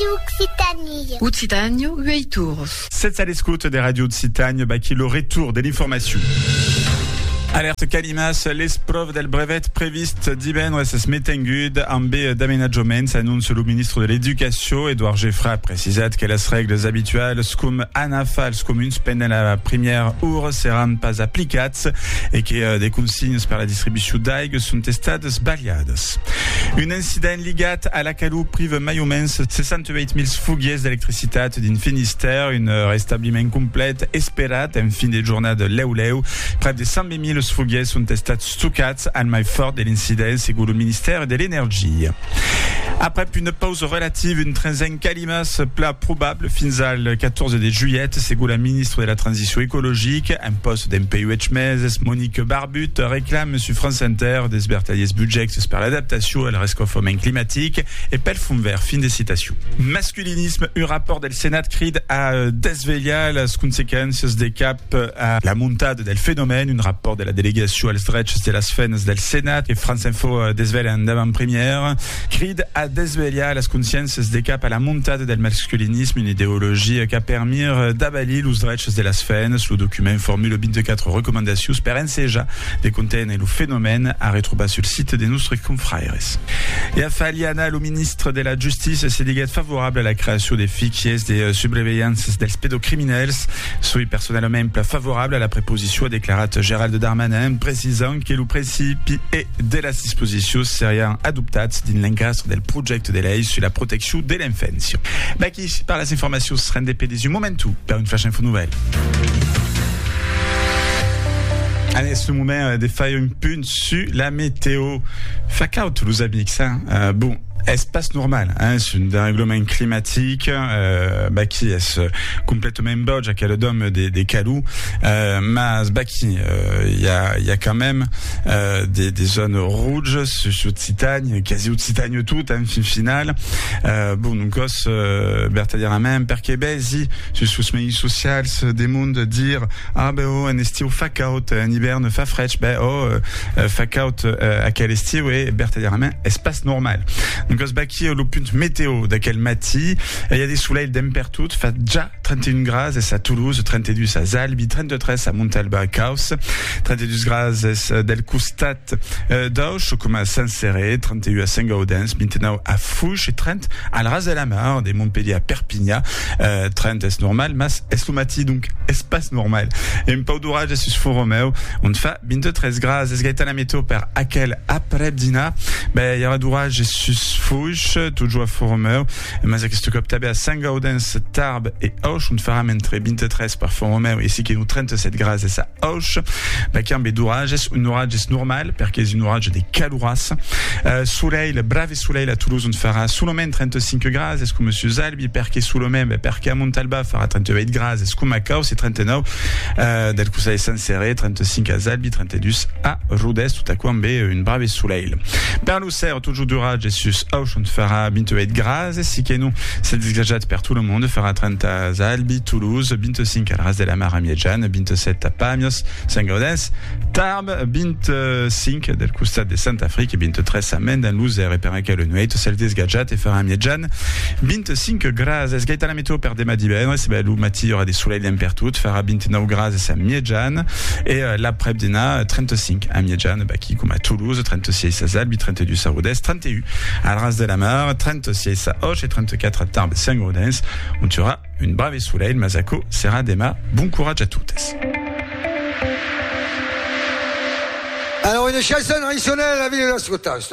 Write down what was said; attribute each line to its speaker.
Speaker 1: Occitanie.
Speaker 2: Occitanie, 8 tours.
Speaker 3: Cette salle scout des radios de Citagne, qui le retour de l'information. Alerte Calimas, l'esprove del brevet previst divendres es metengud amb d'aménagement, s'annonce le ministre de l'Éducation. Edouard Geffra a precisat que les règles habituelles com anafals comuns pendant la première heure seran pas aplicats et que des consignes per la distribució d'aigua sont estades baliades. Un incident ligat a la Calou prive mai o menys 68.000 fuguiers d'electricitat din Finistère, un restabliment complet esperat en fin de jornada leu-leu. Près de 120.000 fuguiers sont estats stockats al mai fort de l'incident, segons le ministère de l'Énergie. Après une pause relative, une trenzaine Calimas, plat probable fins al 14 de juillet, segons la ministre de la Transition écologique. Un poste d'MPUH meses, Monique Barbut, réclame sur France Inter des bertaliers budgets per l'adaptation à la rescofament climatique et pel fond vert. Fin des citations. Masculinisme, un rapport del Sénat crid à desvegliar les conséquences des cap à la montade del phénomène, un rapport de la délégation als drets de las fenes del Sénat et France Info desvela en avant-première, crid à desvegliar les consciènces des cap à la montade del masculinisme, une idéologie qui a permis d'abalir los drets de las fenes. Le document formule 24 recommandations per ensejar de contenir le phénomène à retrouver sur le site de nostres confrères. Et a Faliana, le ministre de la Justice, s'est dit favorable à la création des fichiers des surveillances dels pédocriminels. Soy personnellement favorable à la préposition, a déclaré Gérald Darmanin, précisant que le principe et de la disposition serien adoptats din l'encastre del projecte de lei sur la protection de l'enfance. Qui par les informations seran dependis du momentum per une flash info nouvelle. Allez, ce moment de faire une punt sur la météo. Fuck out, les amis, ça. Bon. Espace normal, c'est un dérèglement climatique qui est complètement bodge à quel dôme des calous, mais il y a quand même des zones rouges sur Citagne, quasi Occitanie tout en fin finale. Bon donc vertadièrement perché besi sur ce médias social des mondes dire un estiu fuck out, un hiver ne fa fresh, fuck out à quel estiu et vertadièrement espace normal. Donc baki le punt météo d'aquel matí, il y a des soleils d'empertut, fa déjà 31 grads à Toulouse, 32 à Zalbi, 33 à Montalba Caus, 32 grads del costat d'Auch, comme à Saint-Céré, 31 à Saint-Gaudens, 29 à Fouche et 30 à la Ras de la Mar, de Montpellier à Perpignan, 30 est normal, mas est le matí, donc espace normal. Et un peu d'orage à Font-Romeu, on fait 23 grads, est gaita la météo per aquel après-dina, il y aura d'orage sus Fouche, toujours à Font-Romeu, mais aquest cop també a Saint-Gaudens, Tarbes et Auch, on fera entre 23 par Font-Romeu, ici qui nous 37 grads et à Auch, qui un d'orage, un orage normal, perquè és un orage de calouras, soleil, brave soleil à Toulouse, on fera Soulomène 35 grads, est-ce que monsieur Zalbi, perquè Soulomène, perquè à Montalba fera 38 grads, est-ce que Macao, c'est 39, del Coussay Saint-Céré, 35 à Zalbi, 32 à Rodez, tout à coup, une brave soleil. Per l'Auxerre, toujours d'orage, et sus Auch, on fera 28 grads, et si que nous, c'est désagrat per tout le monde, fera 30 à Zalbi, Toulouse, 25 à la Ras de la Mar à Miedjan, 27 à Pamios, Saint-Gaudens, Tarbes, 25 del costat de Saint-Afrique, et 23 à Mende, en Luzère, et per aquel nuit, celle des gadgets, et fera à Miedjan, 25 grads, es gaita la météo per demà divendres, c'est le matí, il y aura des soleils d'empertut, fera 29 grads, et à Miedjan, et l'après-dina, 35 à Miedjan, qui comme à Toulouse, 36 à Zalbi, 32 à Rodez, 31 à la Ras de la Mar, 36 à Auch et 34 à Tarbes Saint-Gaudens. On tuera une brave soleil, Mazako, sera dema. Bon courage à toutes.
Speaker 4: Alors une chanson traditionnelle, la ville de la Scotasse.